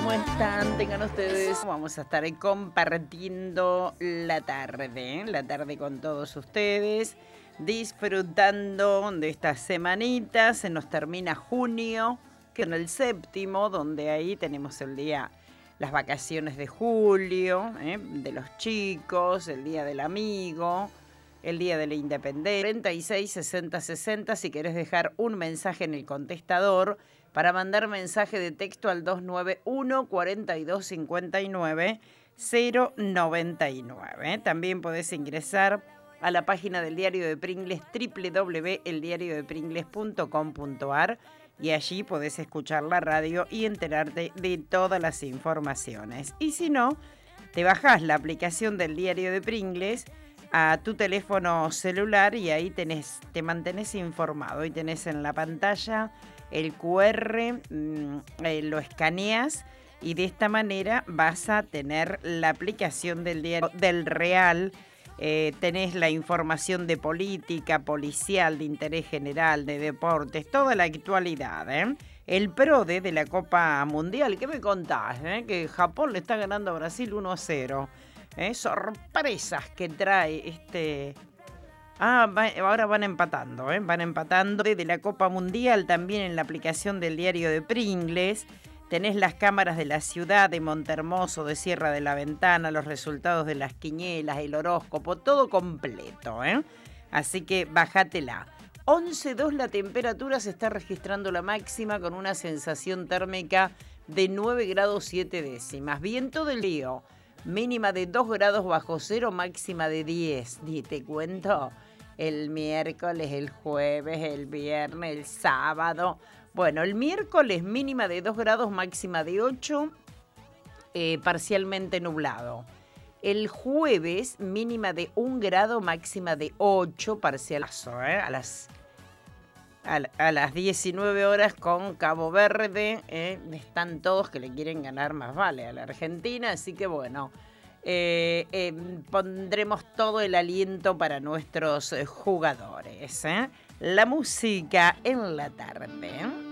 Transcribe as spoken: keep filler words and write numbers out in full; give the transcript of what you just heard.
¿cómo están? Tengan ustedes. Vamos a estar compartiendo la tarde, ¿eh? La tarde con todos ustedes, disfrutando de estas semanitas. Se nos termina junio, que en el séptimo, donde ahí tenemos el día, las vacaciones de julio, ¿eh? De los chicos, el día del amigo, el día de la independencia. treinta y seis sesenta sesenta, si querés dejar un mensaje en el contestador, para mandar mensaje de texto al dos nueve uno, cuatro dos cinco nueve, cero nueve nueve. También podés ingresar a la página del Diario de Pringles, doble u doble u doble u punto el diario de pringles punto com punto a r, y allí podés escuchar la radio y enterarte de todas las informaciones. Y si no, te bajás la aplicación del Diario de Pringles a tu teléfono celular y ahí tenés, te mantenés informado y tenés en la pantalla el cu erre, eh, lo escaneas y de esta manera vas a tener la aplicación del diario del Real. Eh, tenés la información de política, policial, de interés general, de deportes, toda la actualidad, ¿eh? El PRODE de la Copa Mundial, ¿qué me contás? Eh? Que Japón le está ganando a Brasil uno a cero. ¿Eh? Sorpresas que trae este... Ah, va, ahora van empatando, ¿eh? Van empatando. De la Copa Mundial también en la aplicación del Diario de Pringles. Tenés las cámaras de la ciudad, de Montermoso, de Sierra de la Ventana, los resultados de las quinielas, el horóscopo, todo completo, ¿eh? Así que bájatela. once coma dos la temperatura, se está registrando la máxima con una sensación térmica de nueve grados siete décimas. Viento del río. Mínima de dos grados bajo cero, máxima de diez. Y te cuento, el miércoles, el jueves, el viernes, el sábado. Bueno, el miércoles mínima de dos grados, máxima de ocho, eh, parcialmente nublado. El jueves mínima de un grado, máxima de ocho, parcialazo, ¿eh? A las... A las diecinueve horas con Cabo Verde, eh, están todos que le quieren ganar más vale a la Argentina, así que bueno, eh, eh, pondremos todo el aliento para nuestros jugadores. ¿eh? La música en la tarde.